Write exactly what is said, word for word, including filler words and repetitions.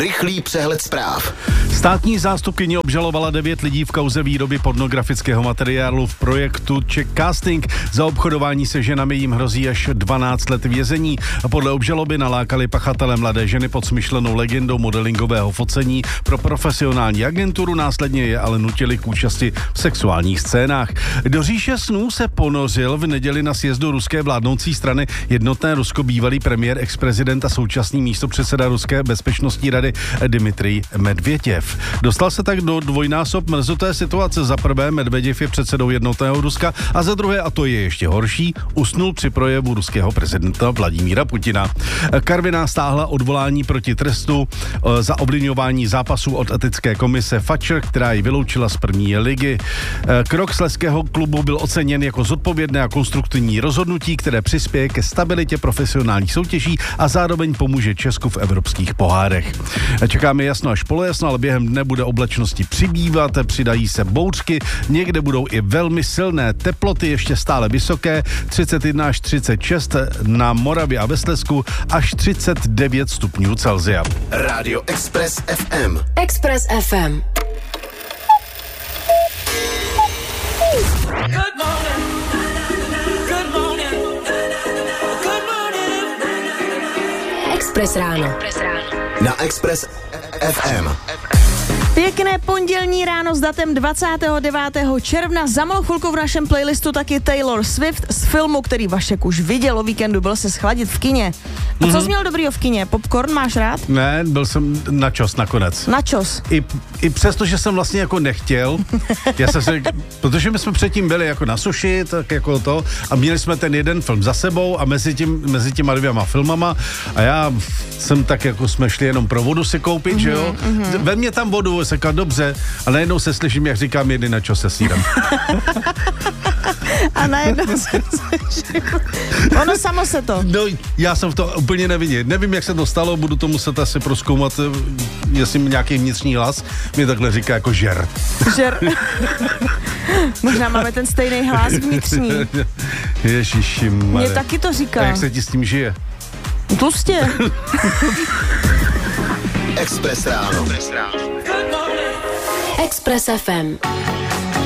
Rychlý přehled zpráv. Státní zástupkyně obžalovala devět lidí v kauze výroby pornografického materiálu v projektu Czech Casting. Za obchodování se ženami jim hrozí až dvanáct let vězení. Podle obžaloby nalákali pachatele mladé ženy pod smyšlenou legendou modelingového focení pro profesionální agenturu, následně je ale nutili k účasti v sexuálních scénách. Do říše snů se ponořil v neděli na sjezdu ruské vládnoucí strany Jednotné Rusko bývalý premiér, ex-prezident a současný místopředseda Ruské bezpečnostní rady Dmitrij Medvěděv. Dostal se tak do dvojnásob mrzuté situace. Za prvé, Medvěděv je předsedou Jednotného Ruska a za druhé, a to je ještě horší, usnul při projevu ruského prezidenta Vladimíra Putina. Karviná stáhla odvolání proti trestu za ovlivňování zápasů od etické komise Fatcher, která ji vyloučila z první ligy. Krok slezského klubu byl oceněn jako zodpovědné a konstruktivní rozhodnutí, které přispěje ke stabilitě profesionálních soutěží a zároveň pomůže Česku v evropských pohárech. Čekáme jasno až polojasno, ale během dne bude oblačnosti přibývat, přidají se bouřky, někde budou i velmi silné teploty, ještě stále vysoké, třicet jedna až třicet šest na Moravě a ve Slezsku, až třicet devět stupňů Celsia. Rádio Express ef em. Express ef em. Good morning. Good morning. Good morning. Express ráno. Na Express ef em. Pěkné pondělní ráno s datem dvacátého devátého června. Za malou chvilku v našem playlistu taky Taylor Swift z filmu, který Vašek už viděl o víkendu, byl se schladit v kině. A co jsi měl dobrýho v kině? Popcorn máš rád? Ne, byl jsem načos nakonec. Načos? I, I přesto, že jsem vlastně jako nechtěl, já jsem si, protože my jsme předtím byli jako na suši, tak jako to, a měli jsme ten jeden film za sebou a mezi, tím, mezi těma dvěma filmama a já jsem tak jako jsme šli jenom pro vodu si koupit, mm-hmm, že jo? Mm-hmm. Ve mně tam vodu, se říkal dobře, a najednou se slyším, jak říkám, jedy načos se sírem. A najednou se slyším. Ono samo se to. No, já jsem v to úplně neviděl. Nevím, jak se to stalo, budu to muset asi prozkoumat, jestli nějaký vnitřní hlas mi takhle říká jako žer. Žer. Možná máme ten stejný hlas vnitřní. Ježišimare. Mně taky to říká. A jak se ti s tím žije? Tlustě. Express ráno. Express ef em.